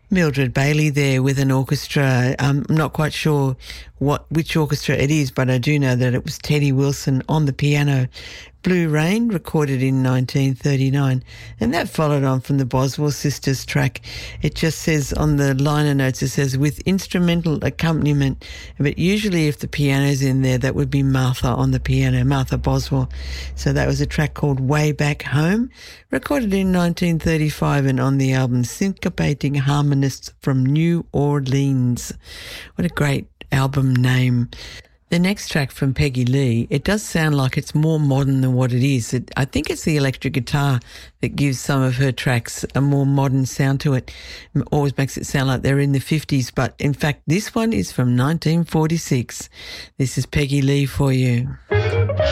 Mildred Bailey there with an orchestra. I'm not quite sure which orchestra it is, but I do know that it was Teddy Wilson on the piano. Blue Rain, recorded in 1939. And that followed on from the Boswell Sisters track. It just says on the liner notes, it says, with instrumental accompaniment. But usually if the piano's in there, that would be Martha on the piano, Martha Boswell. So that was a track called Way Back Home, recorded in 1935 and on the album Syncopating Harmonists from New Orleans. What a great album name. The next track from Peggy Lee, it does sound like it's more modern than what it is. I think it's the electric guitar that gives some of her tracks a more modern sound to it. It always makes it sound like they're in the 50s, but in fact this one is from 1946. This is Peggy Lee for you.